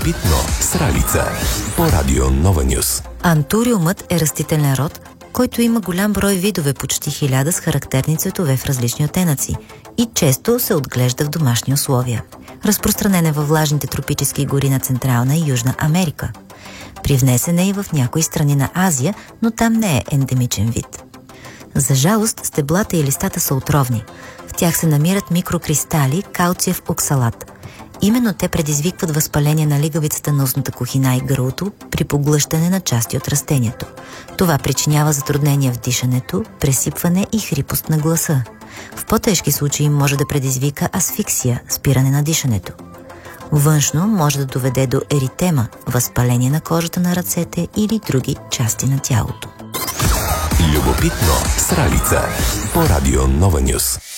Любопитно с Ралица по Радио Нова Нюс. Антуриумът е растителен род, който има голям брой видове, почти 1000 с характерни цветове в различни оттенъци и често се отглежда в домашни условия. Разпространен е във влажните тропически гори на Централна и Южна Америка. Привнесен е и в някои страни на Азия, но там не е ендемичен вид. За жалост, стеблата и листата са отровни. В тях се намират микрокристали калциев оксалат. Именно те предизвикват възпаление на лигавицата на устната кухина и гърлото при поглъщане на части от растението. Това причинява затруднения в дишането, пресипване и хрипост на гласа. В по-тежки случаи може да предизвика асфиксия, спиране на дишането. Външно може да доведе до еритема, възпаление на кожата на ръцете или други части на тялото. Любопитно с Ралица по Радио Нова Нюс.